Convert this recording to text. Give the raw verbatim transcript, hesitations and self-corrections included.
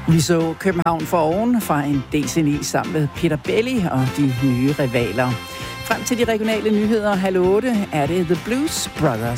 Vi så København for oven fra en D C ni sammen med Peter Belli og de nye rivaler. Frem til de regionale nyheder halv otte er det The Blues Brothers.